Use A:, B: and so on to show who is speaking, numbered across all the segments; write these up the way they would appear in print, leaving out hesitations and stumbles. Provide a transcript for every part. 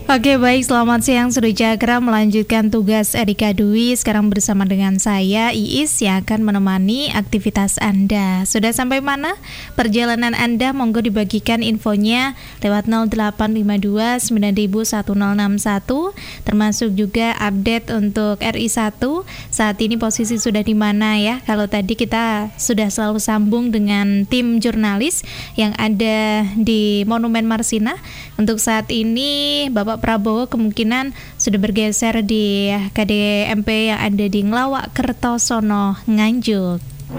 A: Oke, baik, selamat siang Sri Cakra, melanjutkan tugas Erika Dwi sekarang bersama dengan saya Iis yang akan menemani aktivitas Anda. Sudah sampai mana perjalanan Anda? Monggo dibagikan infonya lewat 0852 901061, termasuk juga update untuk RI1 saat ini posisi sudah di mana ya. Kalau tadi kita sudah selalu sambung dengan tim jurnalis yang ada di Monumen Marsina, untuk saat ini Bapak Prabowo kemungkinan sudah bergeser di KDMP yang ada di Nglawak Kertosono, Nganjuk.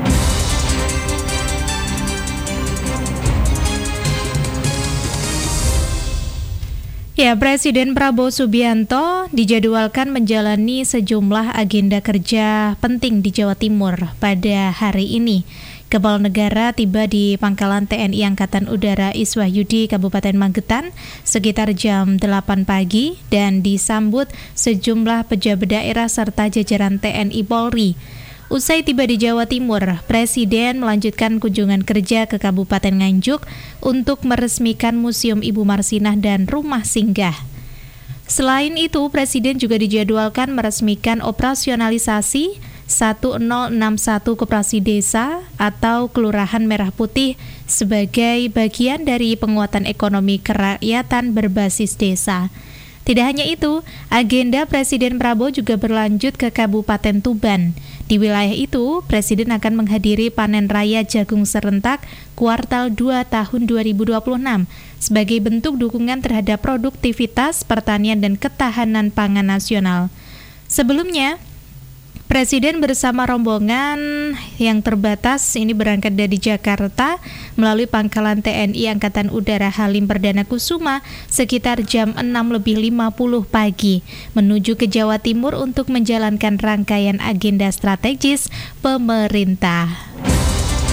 A: Ya, Presiden Prabowo Subianto dijadwalkan menjalani sejumlah agenda kerja penting di Jawa Timur pada hari ini. Kepala Negara tiba di Pangkalan TNI Angkatan Udara Iswahyudi, Kabupaten Magetan sekitar jam 8 pagi dan disambut sejumlah pejabat daerah serta jajaran TNI Polri. Usai tiba di Jawa Timur, Presiden melanjutkan kunjungan kerja ke Kabupaten Nganjuk untuk meresmikan Museum Ibu Marsinah dan Rumah Singgah. Selain itu, Presiden juga dijadwalkan meresmikan operasionalisasi 1061 Koperasi Desa atau Kelurahan Merah Putih sebagai bagian dari penguatan ekonomi kerakyatan berbasis desa. Tidak hanya itu, agenda Presiden Prabowo juga berlanjut ke Kabupaten Tuban. Di wilayah itu, Presiden akan menghadiri panen raya jagung serentak kuartal 2 tahun 2026 sebagai bentuk dukungan terhadap produktivitas pertanian dan ketahanan pangan nasional. Sebelumnya, Presiden bersama rombongan yang terbatas ini berangkat dari Jakarta melalui Pangkalan TNI Angkatan Udara Halim Perdana Kusuma sekitar jam 6:50 pagi menuju ke Jawa Timur untuk menjalankan rangkaian agenda strategis pemerintah.